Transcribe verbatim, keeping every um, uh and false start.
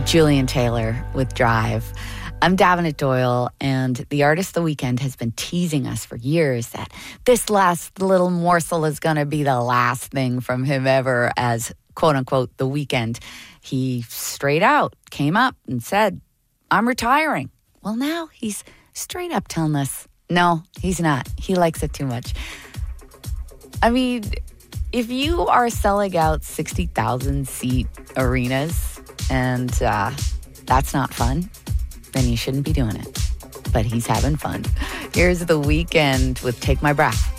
Julian Taylor with Drive. I'm Davenant Doyle, and the artist The Weeknd has been teasing us for years that this last little morsel is going to be the last thing from him ever as, quote-unquote, The Weeknd. He straight out came up and said, I'm retiring. Well, now he's straight up telling us, no, he's not. He likes it too much. I mean, if you are selling out sixty thousand seat arenas and uh, that's not fun, then you shouldn't be doing it. But he's having fun. Here's The Weeknd with Take My Breath.